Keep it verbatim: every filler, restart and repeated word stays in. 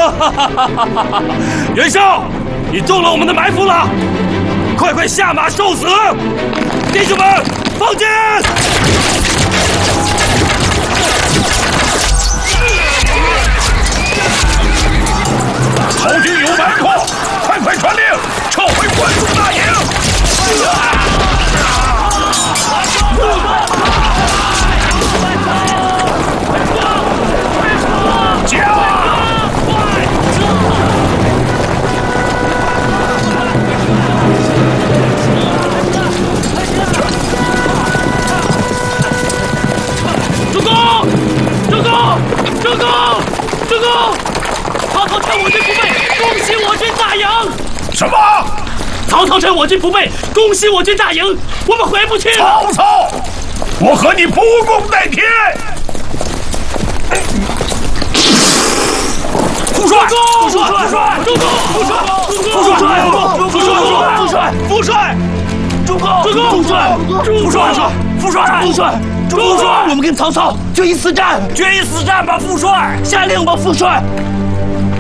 哈哈哈哈哈！袁绍，你中了我们的埋伏了，快快下马受死！弟兄们，放箭！ 曹军有埋伏，快快传令，撤回关中大营！ 主公，主公，主公，主公！曹操趁我军不备，攻袭我军大营。 什么？ 曹操趁我军不备，攻袭我军大营，我们回不去了。 曹操，我和你不共戴天！ 副帅，副帅，副帅，主公，副帅，副帅，副帅，副帅，副帅，副帅，主公，主公，副帅，副帅，副帅，副帅，主帅，我们跟曹操决一死战，决一死战吧，副帅，下令吧，副帅。